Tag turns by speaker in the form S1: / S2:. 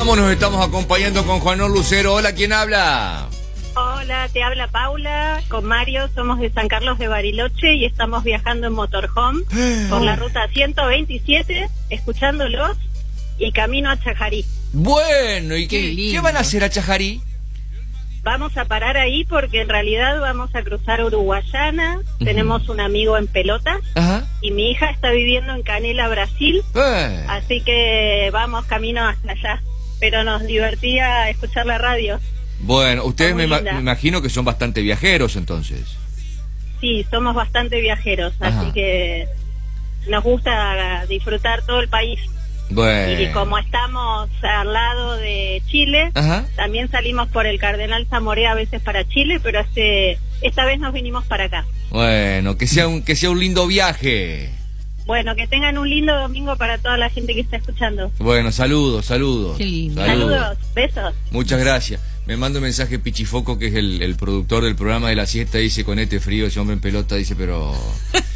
S1: ¿Cómo nos estamos acompañando con Juanor Lucero? Hola, ¿quién habla?
S2: Hola, te habla Paula, con Mario, somos de San Carlos de Bariloche y estamos viajando en motorhome por la ruta 127, escuchándolos y camino a Chajarí.
S1: Bueno, ¿y qué van a hacer a Chajarí?
S2: Vamos a parar ahí porque en realidad vamos a cruzar Uruguayana, tenemos un amigo en Pelotas.
S1: Ajá.
S2: Y mi hija está viviendo en Canela, Brasil, así que vamos camino hasta allá, pero nos divertía escuchar la radio.
S1: Bueno, ustedes me
S2: linda.
S1: imagino que son bastante viajeros entonces.
S2: Sí, somos bastante viajeros, así que nos gusta disfrutar todo el país.
S1: Bueno.
S2: Y como estamos al lado de Chile, también salimos por el Cardenal Zamoré a veces para Chile, pero esta vez nos vinimos para acá.
S1: Bueno, que sea un lindo viaje.
S2: Bueno, que tengan un lindo domingo para toda la gente que está escuchando.
S1: Bueno, saludos.
S3: Qué lindo.
S2: Saludos, besos.
S1: Muchas gracias. Me manda un mensaje Pichifoco, que es el productor del programa de la siesta, dice: con este frío, ese hombre en pelota, dice, pero